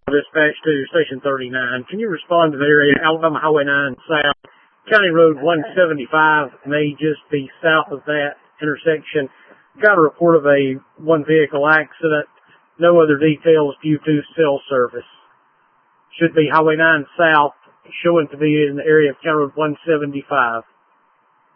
Dispatch to Station 39. Can you respond to the area, Alabama Highway 9 South, County Road 175 may just be south of that intersection. Got a report of a one vehicle accident. No other details due to cell service. Should be Highway 9 South, showing to be in the area of County Road 175.